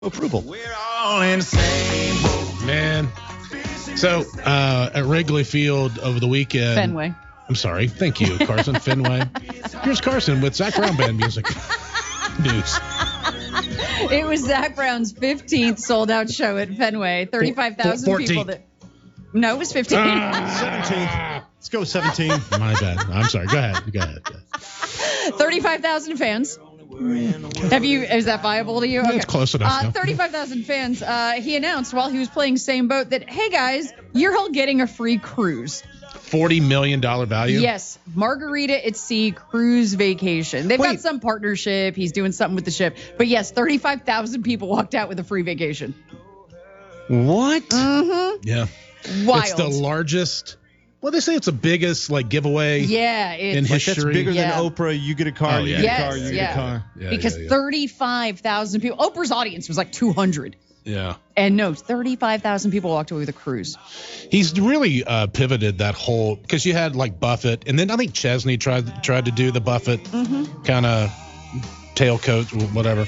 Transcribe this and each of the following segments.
approval. We're all in the same boat. Man. So at Wrigley Field over the weekend. Fenway. I'm sorry. Thank you, Carson. Fenway. Here's Carson with Zach Brown Band music. News. It was Zach Brown's 15th sold-out show at Fenway. 35,000 people. No, it was 15. 17. Let's go 17. My bad. I'm sorry. Go ahead. 35,000 fans. Is that viable to you? Okay. It's close enough. 35,000 fans. He announced while he was playing Same Boat that, hey guys, you're all getting a free cruise. $40 million value? Yes. Margarita at Sea cruise vacation. They've got some partnership. He's doing something with the ship. But yes, 35,000 people walked out with a free vacation. What? Mm-hmm. Yeah. Wild. It's the largest. Well, they say it's the biggest giveaway. Yeah, in history. That's bigger than Oprah. You get a car. You get a car. You get a car. Because 35,000 people. Oprah's audience was like 200. Yeah. And no, 35,000 people walked away with a cruise. He's really pivoted that whole, because you had like Buffett, and then I think Chesney tried to do the Buffett kind of tailcoat, whatever.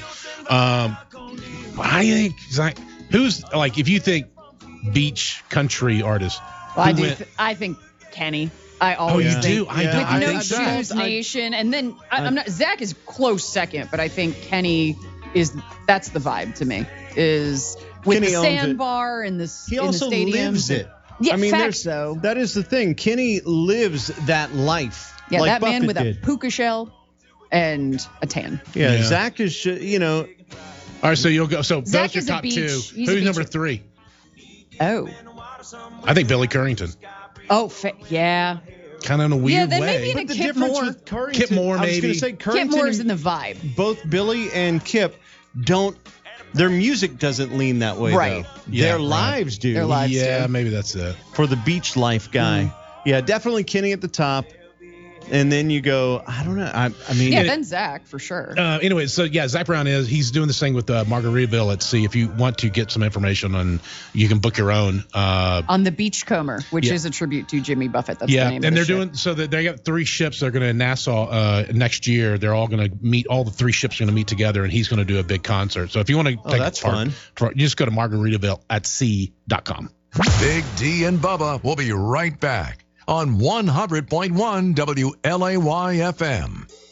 I think who's like, if you think beach country artist. Well, I think Kenny. I always think. You do? I with think No Shoes Nation, and then I'm not. Zach is close second, but I think Kenny is. That's the vibe to me. Is with Kenny the sandbar and the He in also the stadium. lives it. Yeah, I mean, facts though. That is the thing. Kenny lives that life. Yeah, like that Buffett man with did. a puka shell and a tan. Yeah, Zach is. All right, so you'll go. So Zach those are is a top beach. two. He's a Who's number beach. 3? Oh. I think Billy Currington. Oh, yeah. Kind of in a weird then way. maybe But the Kip difference Moore. with Currington, Kip Moore, I was maybe. going to say Currington. Kip Moore's in the vibe. Both Billy and Kip don't. Their music doesn't lean that way, Right. though. Yeah, Their right. lives do. Their lives Yeah, do. maybe that's it. For the beach life guy. Yeah, definitely Kenny at the top. And then you go, I don't know. I mean, Yeah, then Zach for sure. Anyway, so yeah, Zach Brown he's doing this thing with Margaritaville at Sea. If you want to get some information on, you can book your own. On the Beachcomber, which is a tribute to Jimmy Buffett. That's the name and of they're the doing so that they got 3 ships that are going to Nassau next year. They're all going to meet. All the 3 ships are going to meet together, and he's going to do a big concert. So if you want to take that's part, you just go to margaritavilleatsea.com. Big D and Bubba will be right back on 100.1 WLAY FM.